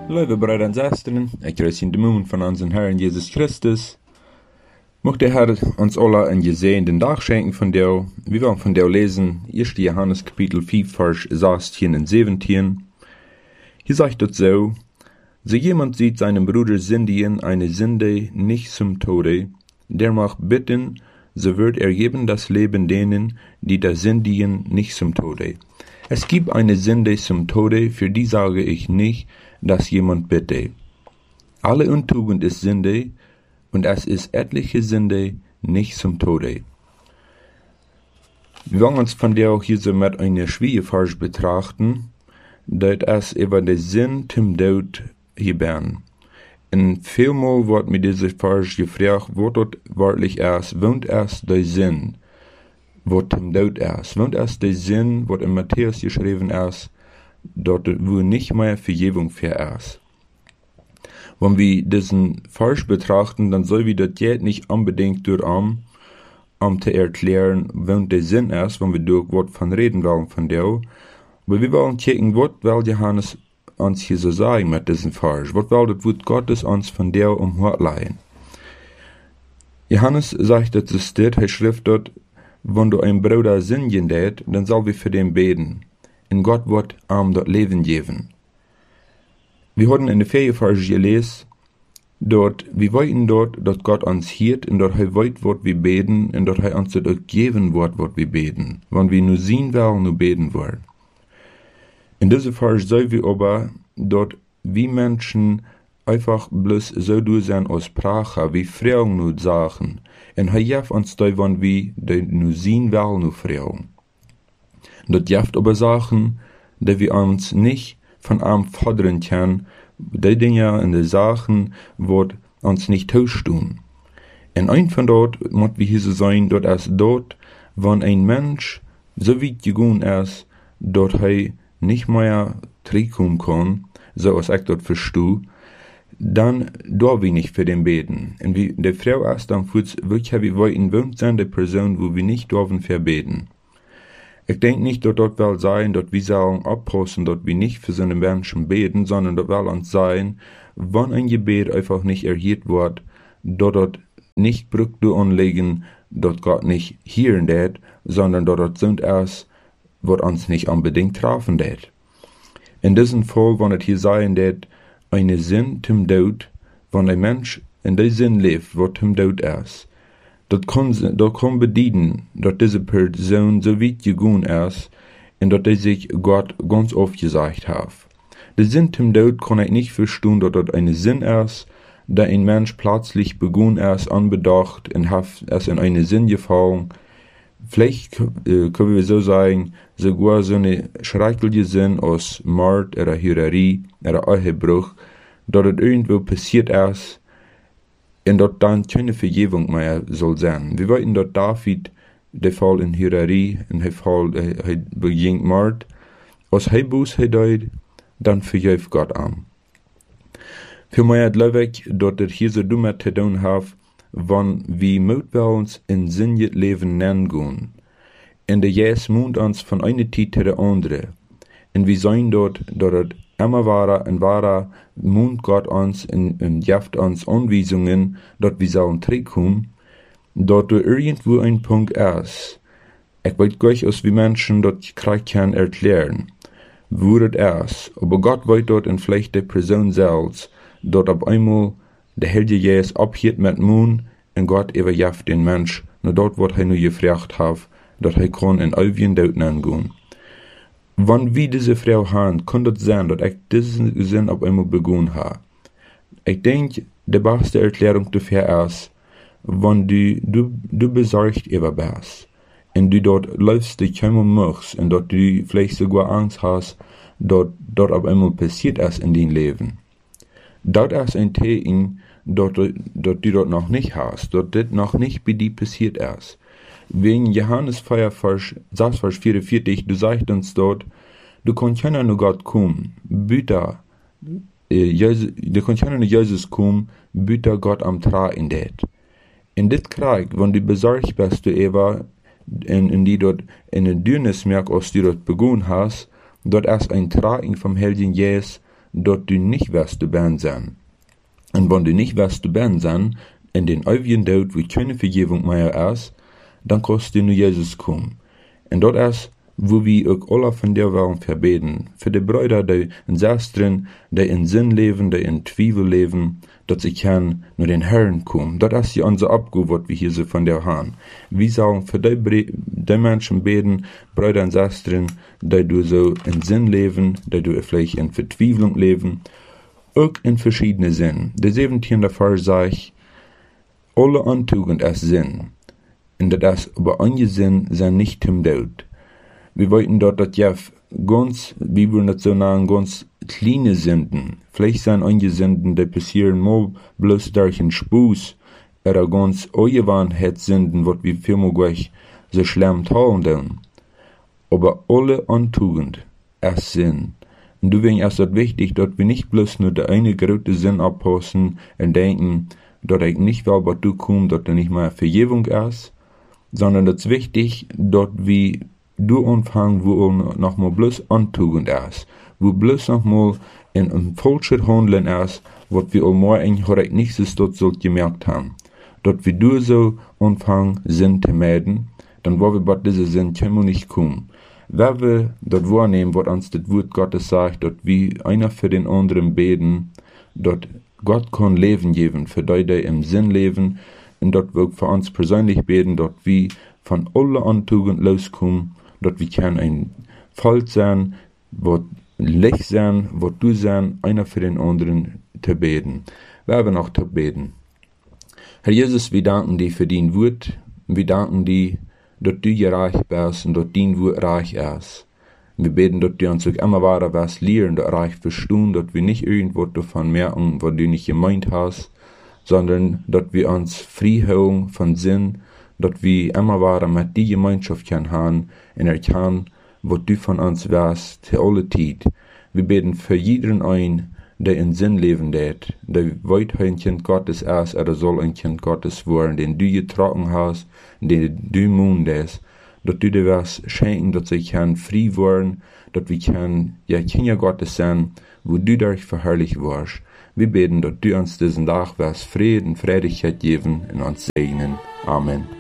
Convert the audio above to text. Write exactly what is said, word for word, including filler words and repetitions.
Lieve broeder en zusteren, ik reis in de moon van onze Herrn Jezus Christus. Mocht der Herr uns alle einen gesegneten Tag schenken von dir. Wir wollen von dir lesen, erster Johannes Kapitel vier, Vers sechzehn und siebzehn. Hier sagt es so: So jemand sieht seinem Bruder sündigen eine Sünde nicht zum Tode, der mag bitten, so wird er geben das Leben denen, die da sündigen, nicht zum Tode. Es gibt eine Sünde zum Tode, für die sage ich nicht, dass jemand bitte. Alle Untugend ist Sünde, und es ist etliche Sünde nicht zum Tode. Wir wollen uns von der auch hier so mit einer Schwierigkeit betrachten, dass es über den Sinn zum Tod hier bern. Und vielmal wird mit dieser Frage gefragt, wo dort wörtlich erst, wohnt erst der Sinn, wo zum Tod erst, wohnt erst der Sinn, wo in Matthäus geschrieben ist, dort wo nicht mehr Vergebung für erst. Wenn wir diesen Vers betrachten, dann soll wir das jetzt nicht unbedingt durch um, um zu erklären, wohnt der Sinn ist, wenn wir durch Wort von reden wollen von der. Aber wir wollen checken, was will Johannes uns hier so sagen mit diesem Vers? Was will das Wort Gottes uns von der umhört leihen? Johannes sagt, dass es steht, er schrift dort, wenn du ein Bruder sündigen tät, dann soll wir für den beten. Und Gott wird ihm dort Leben geben. Wir hatten in der Ferien gelesen, dort, wir wollten dort, dass Gott uns hielt, und dort er wollt, wird wir beten, und dort er uns dort geben wird, wird wir beten. Wenn wir nur sehen wollen, nur beten wollen. In dieser Vers sollen wir aber dort, wie Menschen einfach bloß so durch sein aus Sprache, wie Frauen nur sagen. Und er jaft uns da, wenn wir nur sehen wollen, nur Frauen. Dort jaft aber Sachen, die wir uns nicht von ihm fordern können, die Dinge und die Sachen, die uns nicht tun. Und ein von dort, muss wir hier so sein, dort ist dort, wenn ein Mensch so weit gegangen ist, dort er nicht mehr zurückkommen kann, so als ich dort verstehe, dann darf wir nicht für den beten. Und wie die Frau ist, dann fühlt wirklich, wir wollen wohnt sein, die Person, wo wir nicht dürfen für beten. Ich denke nicht, dass dort will sein, dass wir sollen abpassen, dass wir nicht für so einen Menschen beten, sondern dort will uns sein, wenn ein Gebet einfach nicht erhört wird, dass dort nicht Brücke anlegen, dass Gott nicht hören wird, sondern dass dort sind es, was uns nicht unbedingt treffen wird. In diesem Fall, wenn es hier sein wird, eine Sinn zum Tod, wenn ein Mensch in diesem Sinn lebt, was zum Tod ist, das kann, das kann bedeuten, dass diese Person so weit gegangen ist und dass er sich Gott ganz oft gesagt hat. Der Sinn zum Tod kann ich nicht verstehen, dass das ein Sinn ist, da ein Mensch plötzlich begann ist, unbedacht und hat es in einen Sinn gefallen. Vielleicht äh, können wir so sagen, sogar so eine schreckliche Sinn aus Mord oder Hurerei oder Ehebruch, dass es irgendwo passiert ist, und dort dann keine Vergebung mehr soll sein. Wir wollten dort David, der Fall in Hurerei, in der Fall, er äh, beging Mord, als er Buß hat, dann vergibt Gott an. Für mich glaube ich, dass es hier so dumm zu tun hat, wenn wir mit uns in Sinnet Leben nennen gehen. Und der Jesus mund uns von einer Zeit zu der andere. Und wir sehen dort, dass es immer wahrer und wahrer mund Gott uns und, und jaft uns Anweisungen, dass wir sollen zurückkommen, dass da irgendwo ein Punkt ist. Ich weiß gar nicht, als wie Menschen das kann erklären, wo das ist. Aber Gott weiß dort in vielleicht der Person selbst, dort auf einmal der Heilige Jesus abhielt mit Mund und Gott überjaft den Mensch, nur dort, wo er nur gefragt hat, dass er kann in ewigen Tod angehen. Wenn wir diese Frau haben, kann das sein, dass ich diesen Sinn auf einmal begonnen habe. Ich denke, die beste Erklärung dafür ist, wenn du, du, du besorgt über bist und du dort läufst, dich einmal machst und dort du vielleicht sogar Angst hast, dass dort auf einmal passiert ist in deinem Leben. Das ist ein Zeichen, dass du dort noch nicht hast, dass das noch nicht bei dir passiert ist. Wegen Johannes vier, Vers vierundvierzig, du sagst uns dort, du kannst ja nur Gott kommen, bitte, äh, du kannst ja nur Jesus kommen, bitte Gott am Tra in det. In dit Krieg, wenn du besorgt bist, du Eva, in, in die dort in der Dürnis merkst, als du dort begonnen hast, dort ist ein Tragen vom Heiligen Jesus, dort du nicht wirst du ben sein. Und wenn du nicht wirst du ben sein, in den ewigen Tod, wo keine Vergebung mehr ist, dann kannst du nur Jesus kommen. Und dort ist, wo wir auch alle von der wollen verbeten, für die Brüder, die in Schwestern, die in Sinn leben, die in Zweifel leben, dass sie können nur den Herrn kommen. Das ist ja unsere Abgabe, was wir hier so von der haben. Wir sagen für die, die Menschen beten, Brüder und Schwestern, die du so in Sinn leben, die du vielleicht in Verzweiflung leben, auch in verschiedenen Sinnen. Der siebzehnte Vers sagt, alle Antugend ist Sinn, und das aber einige Sinn sind nicht zum Tod. Wir wollten dort, dass ja ganz, wie wir das so nennen, ganz kleine Sünden, vielleicht sind einige Sünden, die passieren mal bloß durch einen Spuß, oder ganz Eugewandt Sünden, was wir vielmal gleich so schlimm tun tun. Aber alle Antugend ist Sinn. Und deswegen ist es wichtig, dass wir nicht bloß nur der eine große Sinn abpassen und denken, dass ich nicht will, was du kommst, dass da nicht mehr Vergebung ist, sondern es ist wichtig, dass wir du anfangen, wo nochmal bloß Antugend ist, wo bloß nochmal in einem falschen Handeln ist, was wir allmal eigentlich heute nicht so dort so gemerkt haben. Dass wir du so anfangen, Sinn zu melden, dann wollen wir bei dieser Sinn können wir nicht kommen. Wenn wir dort wahrnehmen, was uns das Wort Gottes sagt, dass wir einer für den anderen beten, dass Gott kann Leben geben, für die, die im Sinn leben, und dass wir für uns persönlich beten, dass wir von allen Antugend loskommen, dass wir können ein Volk sein, was Licht sein, was du sein, einer für den anderen zu beten. Wir haben auch zu beten. Herr Jesus, wir danken dir für dein Wort. Wir danken dir, dass du hier reich bist und dass dein Wort reich ist. Wir beten, dass du uns auch immer weiter was lehren, dass reich verstehen, dass wir nicht irgendwo davon merken, was du nicht gemeint hast, sondern dass wir uns frei haben von Sinn, dass wir immer weiter mit die Gemeinschaft können haben und erkennen, was du von uns wärst, zu aller Zeit. Wir beten für jeden ein, der in Sinn leben wird, der weit ein Kind Gottes ist, oder soll ein Kind Gottes werden, den du getragen hast, den du mundest, dass du dir was schenken, dass sie kann frei werden, dass wir können, ja, Kinder Gottes sein, wo du dadurch verherrlicht wirst. Wir beten, dass du uns diesen Tag was Frieden, Freudigkeit geben und uns segnen. Amen.